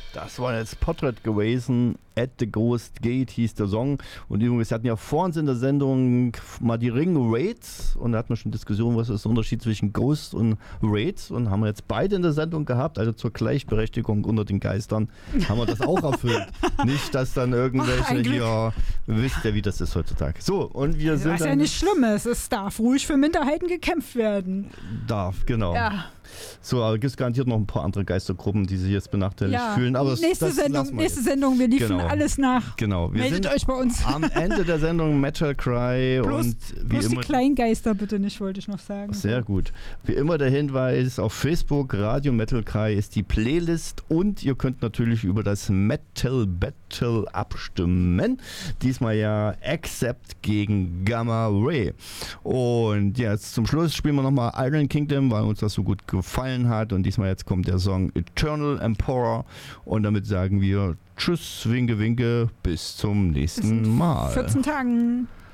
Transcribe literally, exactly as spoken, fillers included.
Das war jetzt Portrait gewesen. At the Ghost Gate hieß der Song. Und übrigens, wir hatten ja vor uns in der Sendung mal die Ring-Raids. Und da hatten wir schon Diskussionen, was ist der Unterschied zwischen Ghost und Raids. Und haben wir jetzt beide in der Sendung gehabt. Also zur Gleichberechtigung unter den Geistern haben wir das auch erfüllt. Nicht, dass dann irgendwelche Ach, hier, wisst ihr, wie das ist heutzutage. So, und wir sind Was dann... ja nicht schlimm ist. Es darf ruhig für Minderheiten gekämpft werden. Darf, genau. Ja. So, aber es gibt garantiert noch ein paar andere Geistergruppen, die sich jetzt benachteiligt Ja. fühlen. Aber das, nächste das Sendung, lassen wir nächste jetzt. Sendung, wir liefern Genau. alles nach. Genau. Wir Meldet sind euch bei uns. am Ende der Sendung Metal Cry Bloß, und wie bloß immer. die Kleingeister bitte nicht, wollte ich noch sagen. Sehr gut. Wie immer der Hinweis, auf Facebook Radio Metal Cry ist die Playlist und ihr könnt natürlich über das Metal Battle abstimmen. Diesmal ja Accept gegen Gamma Ray. Und jetzt zum Schluss spielen wir nochmal Iron Kingdom, weil uns das so gut gefallen hat. Und diesmal jetzt kommt der Song Eternal Emperor. Und damit sagen wir Tschüss, Winke, Winke, bis zum nächsten Mal. vierzehn Tagen.